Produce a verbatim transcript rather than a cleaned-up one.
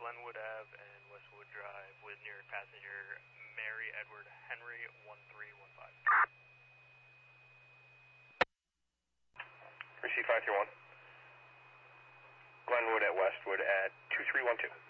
Glenwood Ave and Westwood Drive with New York passenger Mary Edward Henry one three one five. Receive five three one. Glenwood at Westwood at two three one two.